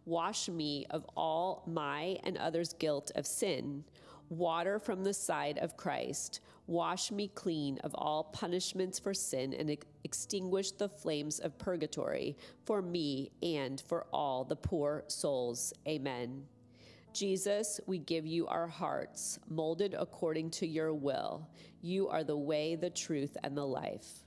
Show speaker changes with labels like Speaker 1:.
Speaker 1: Wash me of all my and others' guilt of sin. Water from the side of Christ. Wash me clean of all punishments for sin and extinguish the flames of purgatory for me and for all the poor souls. Amen. Jesus, we give you our hearts, molded according to your will. You are the way, the truth, and the life.